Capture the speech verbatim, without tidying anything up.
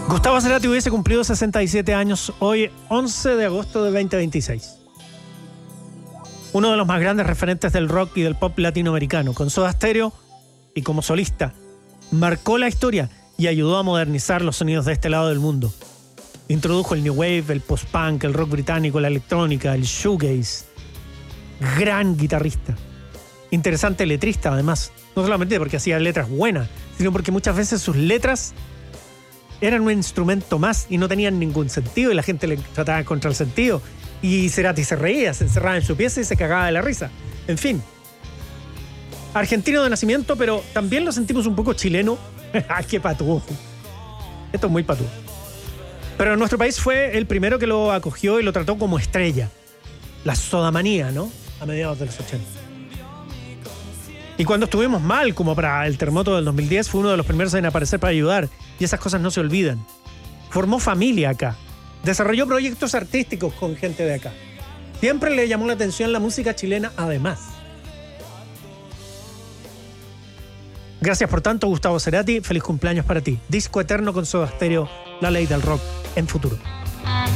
Gustavo Cerati hubiese cumplido sesenta y siete años hoy, once de agosto de veinte veintiséis. Uno de los más grandes referentes del rock y del pop latinoamericano. Con Soda Stereo y como solista, marcó la historia y ayudó a modernizar los sonidos de este lado del mundo. Introdujo el new wave, el post-punk, el rock británico, la electrónica, el shoegaze. Gran guitarrista. Interesante letrista, además. No solamente porque hacía letras buenas, sino porque muchas veces sus letras eran un instrumento más y no tenían ningún sentido y la gente le trataba contra el sentido. Y Cerati se reía, se encerraba en su pieza y se cagaba de la risa. En fin. Argentino de nacimiento, pero también lo sentimos un poco chileno. ¡Ay, qué patúo! Esto es muy patúo. Pero en nuestro país fue el primero que lo acogió y lo trató como estrella. La sodamanía, ¿no? A mediados de los ochenta. Y cuando estuvimos mal, como para el terremoto del dos mil diez, fue uno de los primeros en aparecer para ayudar. Y esas cosas no se olvidan. Formó familia acá. Desarrolló proyectos artísticos con gente de acá. Siempre le llamó la atención la música chilena, además. Gracias por tanto, Gustavo Cerati. Feliz cumpleaños para ti. Disco eterno con Soda Stereo, la ley del rock en Futuro.